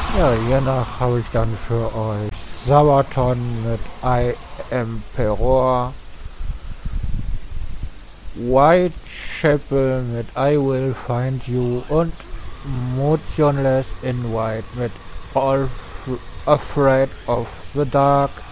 Ja, hiernach habe ich dann für euch Sabaton mit I Emperor, Whitechapel mit I Will Find You und Motionless in White mit All Afraid of the Dark.